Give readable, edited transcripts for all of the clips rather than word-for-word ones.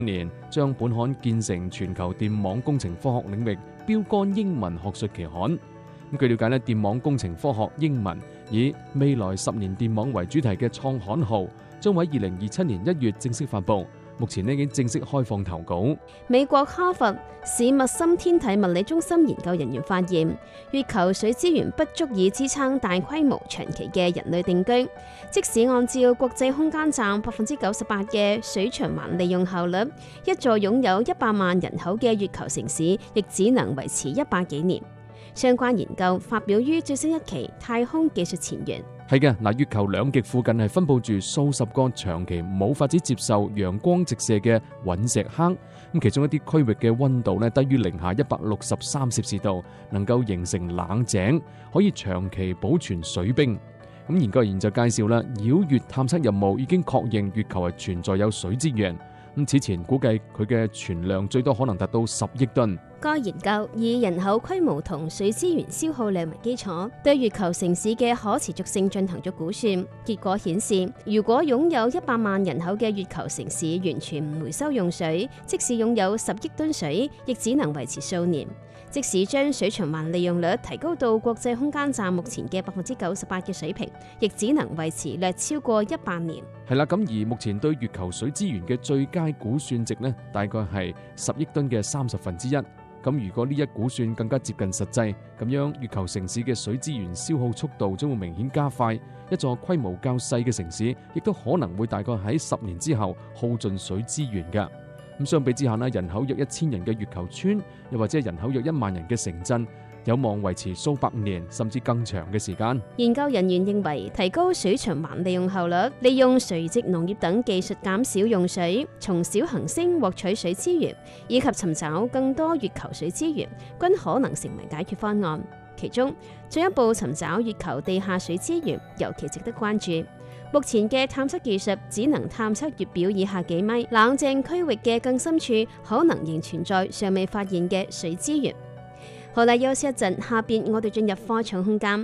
年將本刊建成全球電網工程科學領域標杆英文學術期刊。據了解咧，電網工程科學英文以未來10年電網為主題嘅創刊號，將喺2027年1月正式發布。目前已經正式開放投稿。 美國哈佛史密森天體物理中心研究人員發現，月球水資源不足以支撐大規模長期嘅人類定居。即使按照國際空間站98%嘅水循環利用效率，一座擁有100萬人口嘅月球城市亦只能維持100幾年。相關研究發表於最新一期《太空技術前沿》。 係嘅，嗱，月球兩極附近係分佈住數十個長期冇法子接受陽光直射嘅隕石坑，咁其中一啲區域嘅溫度低於零下163攝氏度，能夠形成冷井，可以長期保存水冰。咁研究人員就介紹啦，繞月探測任務已經確認月球係存在有水資源。咁此前估計佢嘅存量最多可能達到10億噸。 該研究以人口規模同水資源消耗量為基礎，對月球城市嘅可持續性進行咗估算。結果顯示，如果擁有100萬人口嘅月球城市完全唔回收用水，即使擁有10億噸水，亦只能維持數年。即使將水循環利用率提高到國際空間站目前嘅98%嘅水平，亦只能維持略超過100年。 係啦，咁而目前對月球水資源嘅最佳估算值呢，大概係10億噸嘅1/30。咁如果呢一估算更加接近實際，咁樣月球城市嘅水資源消耗速度將會明顯加快。一座規模較細嘅城市，亦都可能會大概喺10年之後耗盡水資源㗎。咁相比之下呢，人口約1000人嘅月球村，又或者人口約1萬人嘅城鎮，有望維持數百年甚至更長嘅時間。 研究人員認為，提高水循環利用效率，利用垂直農業等技術減少用水，從小行星獲取水資源，以及尋找更多月球水資源，均可能成為解決方案。其中，進一步尋找月球地下水資源尤其值得關注。目前嘅探測技術只能探測月表以下幾米冷靜區域嘅更深處，可能仍存在尚未發現嘅水資源。好啦，休息一陣，下邊我哋進入科創空間。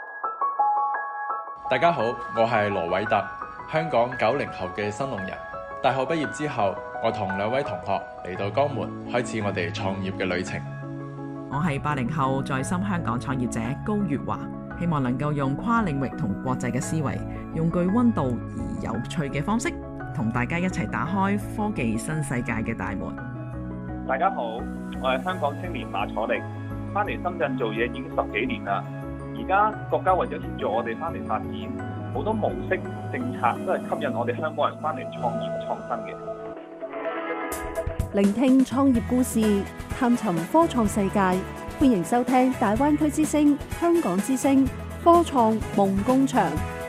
大家好，我係羅偉特，香港90後嘅新農人。大學畢業之後，我同2位同學嚟到江門，開始我哋創業嘅旅程。 我係80後在深香港創業者高月華，希望能夠用跨領域同國際嘅思維，用具溫度而有趣嘅方式，同大家一齊打開科技新世界嘅大門。 大家好，我係香港青年馬楚力，翻嚟深圳做嘢已經10幾年啦。而家國家為咗協助我哋翻嚟發展，好多模式政策都係吸引我哋香港人翻嚟創業創新嘅。 聆聽創業故事，探尋科創世界，歡迎收聽大灣區之聲、香港之聲科創夢工場。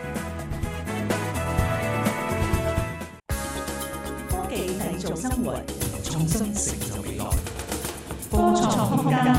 科技製造生活，創新成就未來。科創空間。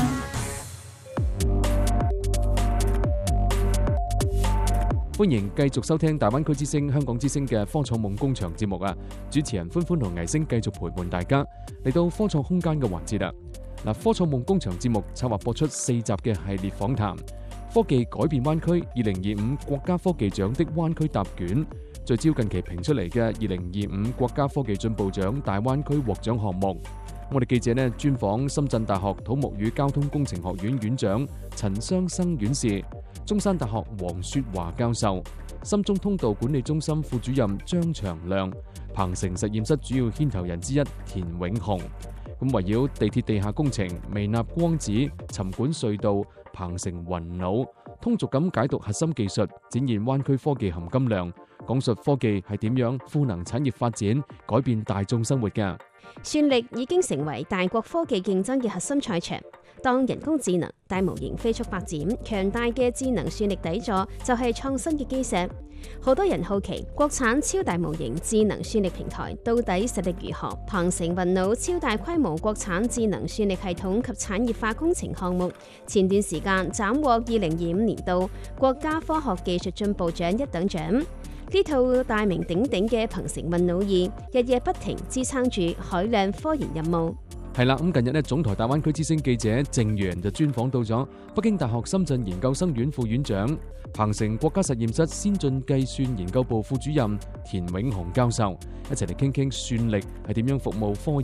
歡迎繼續收聽大灣區之聲、香港之聲嘅科創夢工場節目啊！主持人歡歡同藝星繼續陪伴大家嚟到科創空間嘅環節啦。嗱，科創夢工場節目策劃播出4集嘅系列訪談，科技改變灣區2025國家科技獎的灣區答卷，聚焦近期評出嚟嘅2025國家科技進步獎大灣區獲獎項目。我哋記者呢專訪深圳大學土木與交通工程學院院長陳雙生院士、中山大學黃雪華教授、深中通道管理中心副主任張長亮、鵬城實驗室主要牽頭人之一田永雄。咁圍繞地鐵地下工程、微納光子、沉管隧道、鵬城雲腦，通俗咁解讀核心技術，展現灣區科技含金量，講述科技係點樣賦能產業發展，改變大眾生活㗎。 算力已經成為大國科技競爭嘅核心賽場。當人工智能、大模型飛速發展，強大嘅智能算力底座就係創新嘅基石。好多人好奇國產超大模型智能算力平台到底實力如何？鵬城雲腦超大規模國產智能算力系統及產業化工程項目，前段時間斬獲2025年度國家科學技術進步獎1等獎。呢套大名鼎鼎嘅鵬城雲腦2，日夜不停支撐住海量科研任務。 係啦，咁近日呢，總台大灣區之聲記者鄭陽就專訪到咗北京大學深圳研究生院副院長、鵬城國家實驗室先進計算研究部副主任田永雄教授，一齊嚟傾傾算力係點樣服務科